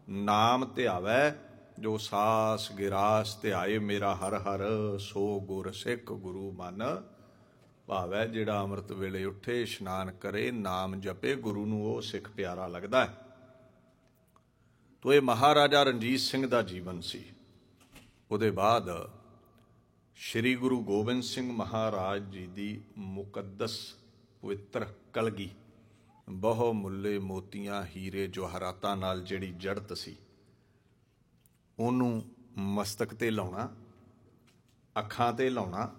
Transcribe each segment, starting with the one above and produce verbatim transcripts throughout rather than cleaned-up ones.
ਨਾਮ ਧਿਆਵੈ ਜੋ ਸਾਸ ਗਿਰਾਸ ਧਿਆਏ ਮੇਰਾ ਹਰ ਹਰ ਸੋ ਗੁਰ ਸਿੱਖ ਗੁਰੂ ਮਨ ਭਾਵੈ। ਜਿਹੜਾ ਅੰਮ੍ਰਿਤ ਵੇਲੇ ਉੱਠੇ, ਇਸ਼ਨਾਨ ਕਰੇ, ਨਾਮ ਜਪੇ, ਗੁਰੂ ਨੂੰ ਉਹ ਸਿੱਖ ਪਿਆਰਾ ਲੱਗਦਾ ਹੈ। ਤੋ ਇਹ ਮਹਾਰਾਜਾ ਰਣਜੀਤ ਸਿੰਘ ਦਾ ਜੀਵਨ ਸੀ। ਉਹਦੇ ਬਾਅਦ ਸ਼੍ਰੀ ਗੁਰੂ ਗੋਬਿੰਦ ਸਿੰਘ ਮਹਾਰਾਜ ਜੀ ਦੀ ਮੁਕੱਦਸ ਪਵਿੱਤਰ ਕਲਗੀ, ਬਹੁ ਮੁੱਲੇ ਮੋਤੀਆਂ ਹੀਰੇ ਜਵਾਹਰਾਤਾਂ ਨਾਲ ਜਿਹੜੀ ਜੜਤ ਸੀ, ਉਹਨੂੰ ਮਸਤਕ ਤੇ ਲਾਉਣਾ, ਅੱਖਾਂ ਤੇ ਲਾਉਣਾ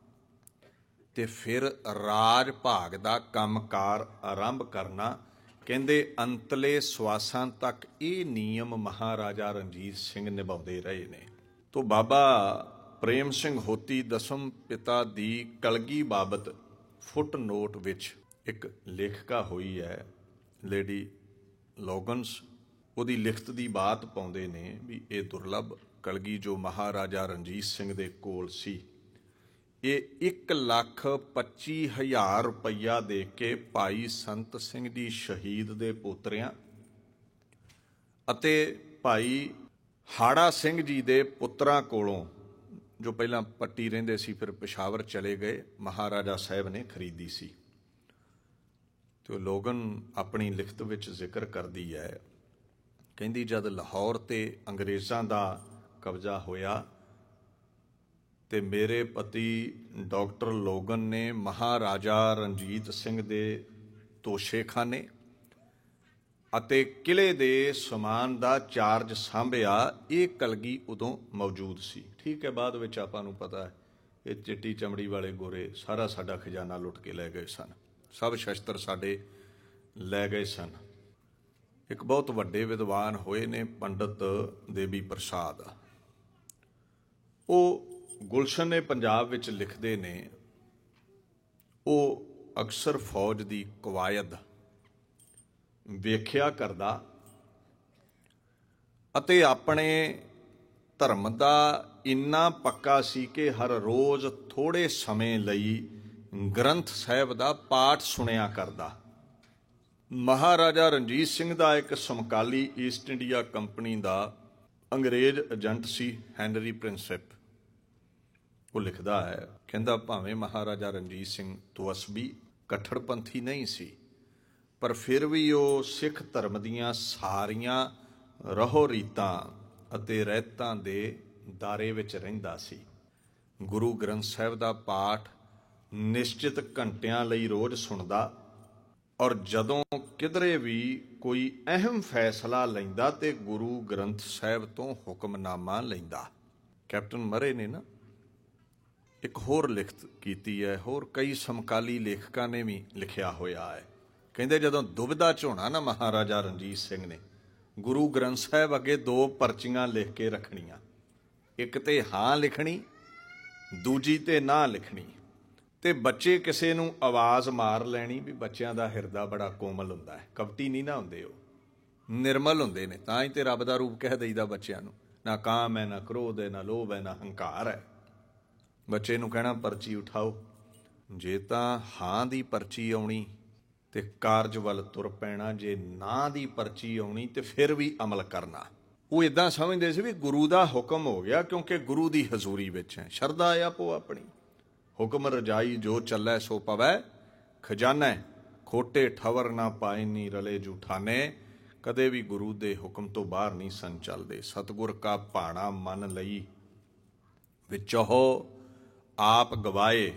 ਤੇ ਫਿਰ ਰਾਜ ਭਾਗ ਦਾ ਕੰਮਕਾਰ ਆਰੰਭ ਕਰਨਾ। ਕਹਿੰਦੇ ਅੰਤਲੇ ਸਵਾਸਾਂ ਤੱਕ ਇਹ ਨਿਯਮ ਮਹਾਰਾਜਾ ਰਣਜੀਤ ਸਿੰਘ ਨਿਭਾਉਂਦੇ ਰਹੇ ਨੇ। ਤੋ ਬਾਬਾ ਪ੍ਰੇਮ ਸਿੰਘ ਹੋਤੀ ਦਸਮ ਪਿਤਾ ਦੀ ਕਲਗੀ ਬਾਬਤ ਫੁੱਟ ਨੋਟ ਵਿੱਚ ਇੱਕ ਲੇਖਕਾ ਹੋਈ ਹੈ, ਲੇਡੀ ਲੋਗਨਸ। ਉਹਦੀ ਲਿਖਤ ਦੀ ਬਾਤ ਪਾਉਂਦੇ ਨੇ ਵੀ ਇਹ ਦੁਰਲੱਭ ਕਲਗੀ ਜੋ ਮਹਾਰਾਜਾ ਰਣਜੀਤ ਸਿੰਘ ਦੇ ਕੋਲ ਸੀ, ਇਹ ਇੱਕ ਲੱਖ ਪੱਚੀ ਹਜ਼ਾਰ ਰੁਪਈਆ ਦੇ ਕੇ ਭਾਈ ਸੰਤ ਸਿੰਘ ਜੀ ਸ਼ਹੀਦ ਦੇ ਪੋਤਰਿਆਂ ਅਤੇ ਭਾਈ ਹਾੜਾ ਸਿੰਘ ਜੀ ਦੇ ਪੁੱਤਰਾਂ ਕੋਲੋਂ, ਜੋ ਪਹਿਲਾਂ ਪੱਟੀ ਰਹਿੰਦੇ ਸੀ ਫਿਰ ਪੇਸ਼ਾਵਰ ਚਲੇ ਗਏ, ਮਹਾਰਾਜਾ ਸਾਹਿਬ ਨੇ ਖਰੀਦੀ ਸੀ। ਤੇ ਲੋਗਨ ਆਪਣੀ ਲਿਖਤ ਵਿੱਚ ਜ਼ਿਕਰ ਕਰਦੀ ਹੈ, ਕਹਿੰਦੀ ਜਦ ਲਾਹੌਰ ਤੇ ਅੰਗਰੇਜ਼ਾਂ ਦਾ ਕਬਜ਼ਾ ਹੋਇਆ ਤੇ ਮੇਰੇ ਪਤੀ ਡਾਕਟਰ ਲੋਗਨ ਨੇ ਮਹਾਰਾਜਾ ਰਣਜੀਤ ਸਿੰਘ ਦੇ ਤੋਸ਼ੇਖਾਨੇ ਅਤੇ ਕਿਲੇ ਦੇ ਸਮਾਨ ਦਾ ਚਾਰਜ ਸਾਂਭਿਆ। ਇਹ ਕਲਗੀ ਉਦੋਂ ਮੌਜੂਦ ਸੀ। ਠੀਕ ਹੈ, ਬਾਅਦ ਵਿੱਚ ਆਪਾਂ ਨੂੰ ਪਤਾ ਹੈ ਇਹ ਚਿੱਟੀ ਚਮੜੀ ਵਾਲੇ ਗੋਰੇ ਸਾਰਾ ਸਾਡਾ ਖਜ਼ਾਨਾ ਲੁੱਟ ਕੇ ਲੈ ਗਏ ਸਨ, ਸਭ ਸ਼ਸਤਰ ਸਾਡੇ ਲੈ ਗਏ ਸਨ। ਇੱਕ ਬਹੁਤ ਵੱਡੇ ਵਿਦਵਾਨ ਹੋਏ ਨੇ ਪੰਡਤ ਦੇਵੀ ਪ੍ਰਸਾਦ, ਉਹ ਗੁਲਸ਼ਨ ਨੇ ਪੰਜਾਬ ਵਿੱਚ ਲਿਖਦੇ ਨੇ, ਉਹ ਅਕਸਰ ਫੌਜ ਦੀ ਕਵਾਇਦ ਵੇਖਿਆ ਕਰਦਾ ਅਤੇ ਆਪਣੇ ਧਰਮ ਦਾ ਇੰਨਾ ਪੱਕਾ ਸੀ ਕਿ ਹਰ ਰੋਜ਼ ਥੋੜ੍ਹੇ ਸਮੇਂ ਲਈ ਗ੍ਰੰਥ ਸਾਹਿਬ ਦਾ ਪਾਠ ਸੁਣਿਆ ਕਰਦਾ। ਮਹਾਰਾਜਾ ਰਣਜੀਤ ਸਿੰਘ ਦਾ ਇੱਕ ਸਮਕਾਲੀ ਈਸਟ ਇੰਡੀਆ ਕੰਪਨੀ ਦਾ ਅੰਗਰੇਜ਼ ਏਜੰਟ ਸੀ, ਹੈਨਰੀ ਪ੍ਰਿੰਸਪ। ਉਹ ਲਿਖਦਾ ਹੈ, ਕਹਿੰਦਾ ਭਾਵੇਂ ਮਹਾਰਾਜਾ ਰਣਜੀਤ ਸਿੰਘ ਤਵਸਬੀ ਕੱਟੜਪੰਥੀ ਨਹੀਂ ਸੀ, ਪਰ ਫਿਰ ਵੀ ਉਹ ਸਿੱਖ ਧਰਮ ਦੀਆਂ ਸਾਰੀਆਂ ਰਹੋ ਰੀਤਾਂ ਅਤੇ ਰਹਿਤਾਂ ਦੇ ਦਾਇਰੇ ਵਿੱਚ ਰਹਿੰਦਾ ਸੀ। ਗੁਰੂ ਗ੍ਰੰਥ ਸਾਹਿਬ ਦਾ ਪਾਠ ਨਿਸ਼ਚਿਤ ਘੰਟਿਆਂ ਲਈ ਰੋਜ਼ ਸੁਣਦਾ ਔਰ ਜਦੋਂ ਕਿਧਰੇ ਵੀ ਕੋਈ ਅਹਿਮ ਫੈਸਲਾ ਲੈਂਦਾ ਤੇ ਗੁਰੂ ਗ੍ਰੰਥ ਸਾਹਿਬ ਤੋਂ ਹੁਕਮਨਾਮਾ ਲੈਂਦਾ। ਕੈਪਟਨ ਮਰੇ ਨੇ ਨਾ ਇੱਕ ਹੋਰ ਲਿਖਤ ਕੀਤੀ ਹੈ, ਹੋਰ ਕਈ ਸਮਕਾਲੀ ਲੇਖਕਾਂ ਨੇ ਵੀ ਲਿਖਿਆ ਹੋਇਆ ਹੈ। ਕਹਿੰਦੇ ਜਦੋਂ ਦੁਬਿਧਾ 'ਚ ਹੋਣਾ ਨਾ ਮਹਾਰਾਜਾ ਰਣਜੀਤ ਸਿੰਘ ਨੇ ਗੁਰੂ ਗ੍ਰੰਥ ਸਾਹਿਬ ਅੱਗੇ ਦੋ ਪਰਚੀਆਂ ਲਿਖ ਕੇ ਰੱਖਣੀਆਂ, ਇੱਕ ਤੇ ਹਾਂ ਲਿਖਣੀ, ਦੂਜੀ ਤੇ ਨਾ ਲਿਖਣੀ। ਤੇ ਬੱਚੇ ਕਿਸੇ ਨੂੰ ਆਵਾਜ਼ ਮਾਰ ਲੈਣੀ ਵੀ ਬੱਚਿਆਂ ਦਾ ਹਿਰਦਾ ਬੜਾ ਕੋਮਲ ਹੁੰਦਾ ਹੈ, ਕਪਟੀ ਨਹੀਂ ਨਾ ਹੁੰਦੇ, ਉਹ ਨਿਰਮਲ ਹੁੰਦੇ ਨੇ। ਤਾਂ ਹੀ ਤੇ ਰੱਬ ਦਾ ਰੂਪ ਕਹਿ ਦਈਦਾ ਬੱਚਿਆਂ ਨੂੰ, ਨਾ ਕਾਮ ਹੈ, ਨਾ ਕ੍ਰੋਧ ਹੈ, ਨਾ ਲੋਭ ਹੈ, ਨਾ ਹੰਕਾਰ ਹੈ। ਬੱਚੇ ਨੂੰ ਕਹਿਣਾ ਪਰਚੀ ਉਠਾਓ, ਜੇ ਤਾਂ ਹਾਂ ਦੀ ਪਰਚੀ ਆਉਣੀ ਤੇ ਕਾਰਜ ਵੱਲ ਤੁਰ ਪੈਣਾ, ਜੇ ਨਾ ਦੀ ਪਰਚੀ ਆਉਣੀ ਤੇ ਫਿਰ ਵੀ ਅਮਲ ਕਰਨਾ। ਉਹ ਇਦਾਂ ਸਮਝਦੇ ਸੀ ਵੀ ਗੁਰੂ ਦਾ ਹੁਕਮ ਹੋ ਗਿਆ ਕਿਉਂਕਿ ਗੁਰੂ ਦੀ ਹਜ਼ੂਰੀ ਵਿੱਚ ਹੈ। ਸ਼ਰਧਾ ਆਪੋ ਆਪਣੀ, ਹੁਕਮ ਰਜਾਈ ਜੋ ਚੱਲੈ ਸੋ ਪਵੈ ਖਜ਼ਾਨਾ, ਖੋਟੇ ਠਵਰ ਨਾ ਪਾਏ ਨੀ ਰਲੇ ਜੂਠਾਨੇ। ਕਦੇ ਵੀ ਗੁਰੂ ਦੇ ਹੁਕਮ ਤੋਂ ਬਾਹਰ ਨਹੀਂ ਸਨ ਚੱਲਦੇ। ਸਤਿਗੁਰ ਕਾ ਭਾਣਾ ਮਨ ਲਈ ਵਿੱਚੋ ਆਪ ਗਵਾਏ,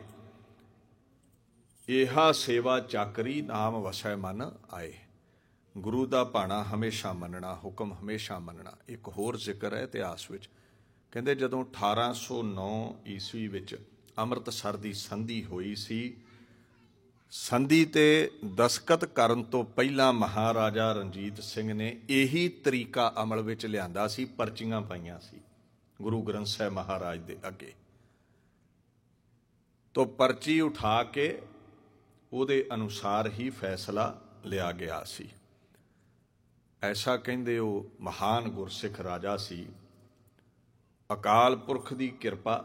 ਇਹਾ ਸੇਵਾ ਚਾਕਰੀ ਨਾਮ ਵਸੈ ਮਨ ਆਏ। ਗੁਰੂ ਦਾ ਭਾਣਾ ਹਮੇਸ਼ਾ ਮੰਨਣਾ, ਹੁਕਮ ਹਮੇਸ਼ਾ ਮੰਨਣਾ। ਇੱਕ ਹੋਰ ਜ਼ਿਕਰ ਹੈ ਇਤਿਹਾਸ ਵਿੱਚ, ਕਹਿੰਦੇ ਜਦੋਂ ਅਠਾਰਾਂ ਸੌ ਨੌ ਈਸਵੀ ਵਿੱਚ ਅੰਮ੍ਰਿਤਸਰ ਦੀ ਸੰਧੀ ਹੋਈ ਸੀ, ਸੰਧੀ ਤੇ ਦਸਤਖਤ ਕਰਨ ਤੋਂ ਪਹਿਲਾਂ ਮਹਾਰਾਜਾ ਰਣਜੀਤ ਸਿੰਘ ਨੇ ਇਹੀ ਤਰੀਕਾ ਅਮਲ ਵਿੱਚ ਲਿਆਂਦਾ ਸੀ। ਪਰਚੀਆਂ ਪਾਈਆਂ ਸੀ ਗੁਰੂ ਗ੍ਰੰਥ ਸਾਹਿਬ ਮਹਾਰਾਜ ਦੇ ਅੱਗੇ, ਤੋਂ ਪਰਚੀ ਉਠਾ ਕੇ ਉਹਦੇ ਅਨੁਸਾਰ ਹੀ ਫੈਸਲਾ ਲਿਆ ਗਿਆ ਸੀ। ਐਸਾ ਕਹਿੰਦੇ ਉਹ ਮਹਾਨ ਗੁਰਸਿੱਖ ਰਾਜਾ ਸੀ। ਅਕਾਲ ਪੁਰਖ ਦੀ ਕਿਰਪਾ,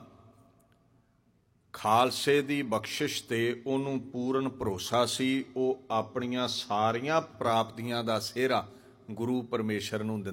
ਖਾਲਸੇ ਦੀ ਬਖਸ਼ਿਸ਼ ਤੇ ਉਹਨੂੰ ਪੂਰਨ ਭਰੋਸਾ ਸੀ। ਉਹ ਆਪਣੀਆਂ ਸਾਰੀਆਂ ਪ੍ਰਾਪਤੀਆਂ ਦਾ ਸਿਹਰਾ ਗੁਰੂ ਪਰਮੇਸ਼ਰ ਨੂੰ